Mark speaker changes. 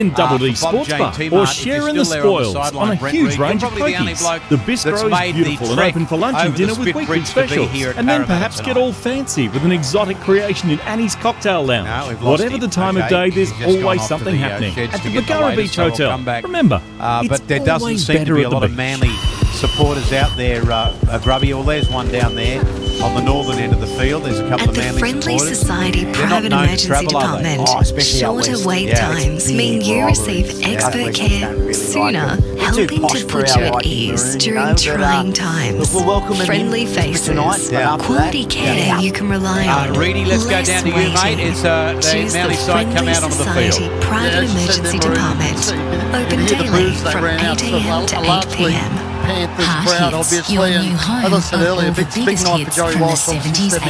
Speaker 1: Double D Sports Bar, or share in the spoils on a huge range of pokies. The bistro is beautiful and open for lunch and dinner with weekly specials. And then perhaps get all fancy with an exotic creation in Annie's Cocktail Lounge. Whatever the time of day, there's always something happening at the Bagara Beach Hotel. Remember,
Speaker 2: but there doesn't seem to be a lot of Manly supporters out there, Grubby. Well, there's one down there on the northern end of the field. There's a couple of Manly supporters.
Speaker 3: At the Friendly Society Private Emergency Department, shorter wait times mean you receive expert care sooner, helping to put you at ease during trying times. Friendly faces, quality care you can rely on.
Speaker 2: Reedy, let's go down to you, mate. It's the Manly side come out onto the field.
Speaker 3: Private Emergency Department, open daily from 8 a.m. to 8 p.m.
Speaker 4: Panthers crowd, obviously.
Speaker 3: Your new home
Speaker 4: As I said earlier, big night for Joey Walsh.